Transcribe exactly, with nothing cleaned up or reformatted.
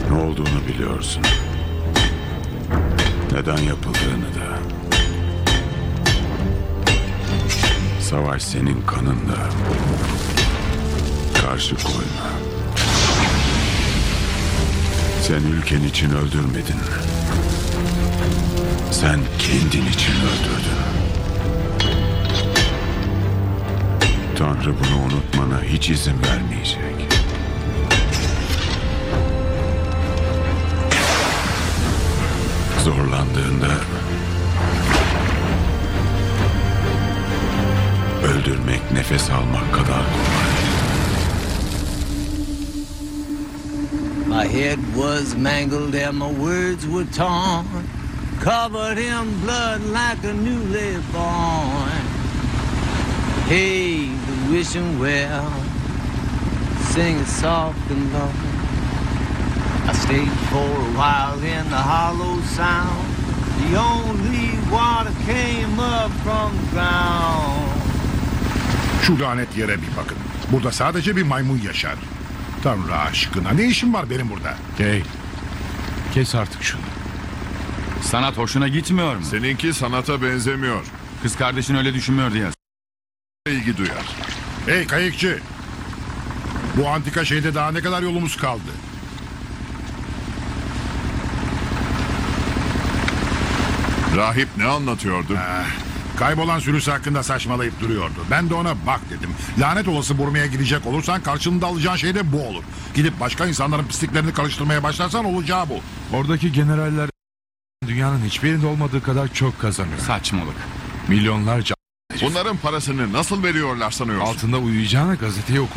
Ne olduğunu biliyorsun. Neden yapıldığını da. Savaş senin kanında. Karşı koyma. Sen ülken için öldürmedin. Sen kendin için öldürdün. Tanrı bunu unutmana hiç izin vermeyecek. Zorlandığında öldürmek nefes almak kadar kolay. My head was mangled and my words were torn, covered in blood like a newly born. Hey, the wishing well, sing it soft and low. I stayed for a while in the hollow sound. The only water came up from the ground. Şu lanet yere bir bakın. Burada sadece bir maymun yaşar. Tanrı aşkına ne işim var benim burada? Hey, kes artık şunu. Sanat hoşuna gitmiyor mu? Seninki sanata benzemiyor. Kız kardeşin öyle düşünmüyor diye. İlgi duyar. Hey kayıkçı. Bu antika şeyde daha ne kadar yolumuz kaldı? Rahip ne anlatıyordu? Ah, kaybolan sürüsü hakkında saçmalayıp duruyordu. Ben de ona bak dedim. Lanet olası Burma'ya gidecek olursan karşılığında alacağın şey de bu olur. Gidip başka insanların pisliklerini karıştırmaya başlarsan olacağı bu. Oradaki generaller dünyanın hiçbir yerinde olmadığı kadar çok kazanıyor. Saçmalık. Milyonlarca Bunların parasını nasıl veriyorlar sanıyorsun? altında uyuyacağına gazeteyi oku.